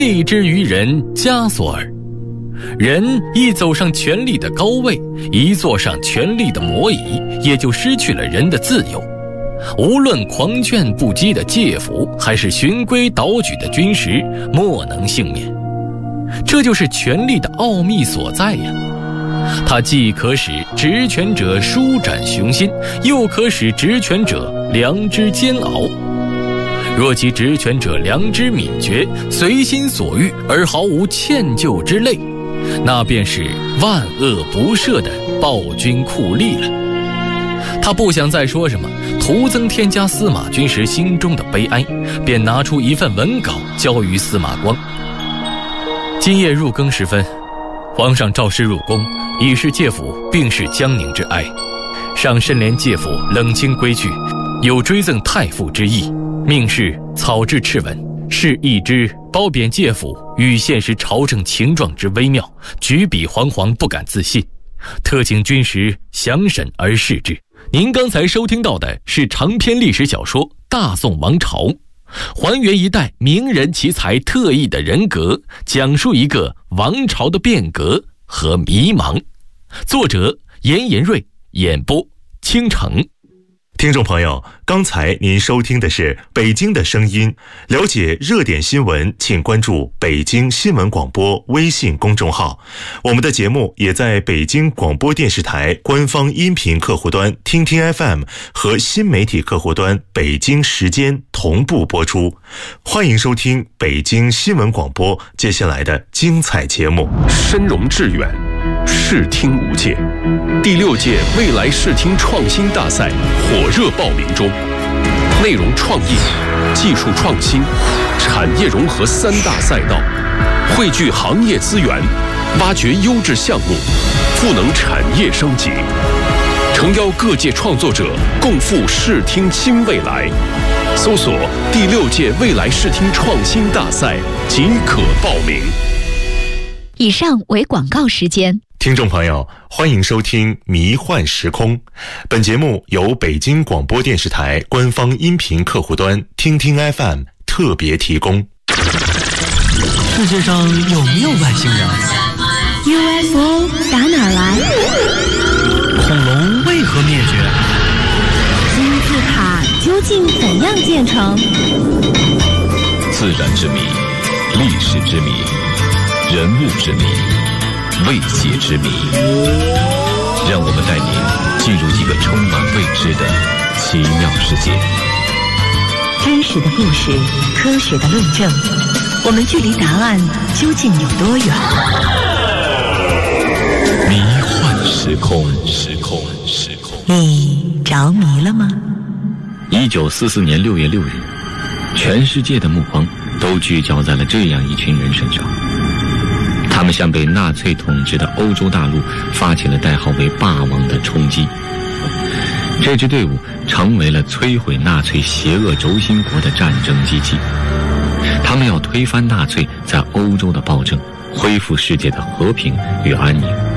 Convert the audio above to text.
谓之于人枷锁耳。人一走上权力的高位，一坐上权力的魔椅，也就失去了人的自由。无论狂犬不羁的介甫，还是循规蹈矩的军师，莫能幸免。这就是权力的奥秘所在呀！它既可使执权者舒展雄心，又可使执权者良知煎熬。若其执权者良知敏觉，随心所欲而毫无歉疚之类，那便是万恶不赦的暴君酷吏了。他不想再说什么，徒增添加司马军时心中的悲哀，便拿出一份文稿交于司马光。今夜入更时分，皇上召师入宫，以示介甫病逝江宁之哀。上申怜介甫冷清规矩，有追赠太傅之意，命士草制敕文，是一之褒贬介甫与现实朝政情状之微妙，举笔惶惶不敢自信，特请军师详审而视之。您刚才收听到的是长篇历史小说《大宋王朝》，还原一代名人奇才特异的人格，讲述一个王朝的变革和迷茫。作者严延瑞，演播倾城。 听众朋友，刚才您收听的是北京的声音。了解热点新闻，请关注北京新闻广播微信公众号。我们的节目也在北京广播电视台官方音频客户端听听 FM 和新媒体客户端北京时间同步播出。欢迎收听北京新闻广播接下来的精彩节目。 深融致远，视听无界。第6届未来视听创新大赛火热报名中，内容创意、技术创新、产业融合3大赛道，汇聚行业资源，挖掘优质项目，赋能产业升级，诚邀各界创作者共赴视听新未来。搜索第6届未来视听创新大赛即可报名。 以上为广告时间。 听众朋友，欢迎收听《迷幻时空》。本节目由北京广播电视台官方音频客户端听听 FM 特别提供。 世界上有没有外星人？ UFO 打哪来？ 恐龙为何灭绝？ 金字塔究竟怎样建成？ 自然之谜，历史之谜，人物之谜，未解之谜。让我们带您进入一个充满未知的奇妙世界。 真实的故事，科学的论证，我们距离答案究竟有多远？ 迷幻时空，时空，时空。 你着迷了吗 ？1944年6月6日，全世界的目光都聚焦在了这样一群人身上。他们向被纳粹统治的欧洲大陆发起了代号为霸王的冲击。这支队伍成为了摧毁纳粹邪恶轴心国的战争机器。他们要推翻纳粹在欧洲的暴政，恢复世界的和平与安宁。